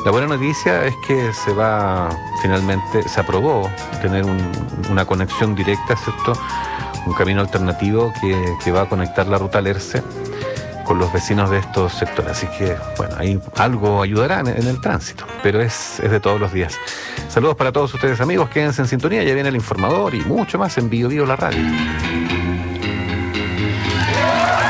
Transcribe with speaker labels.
Speaker 1: La buena noticia es que finalmente se aprobó tener una conexión directa, ¿cierto? Un camino alternativo que va a conectar la ruta Lerce con los vecinos de estos sectores. Así que, bueno, ahí algo ayudará en el tránsito, pero es de todos los días. Saludos para todos ustedes, amigos, quédense en sintonía, ya viene el informador y mucho más en Bio Bio la radio.